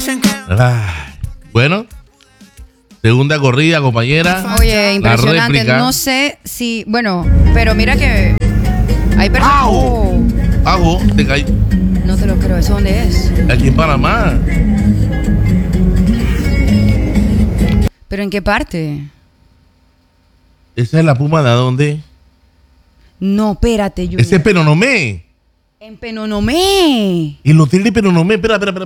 Bueno, segunda corrida, compañera. Oye, impresionante. No sé si, bueno, pero mira que hay personas. Ajo, te caí. No te lo creo. ¿Eso dónde es? Aquí en Panamá. ¿Pero en qué parte? Esa es la Puma de dónde. No, espérate, yo. Ese es Penonomé. En Penonomé. El hotel de Penonomé. Espera.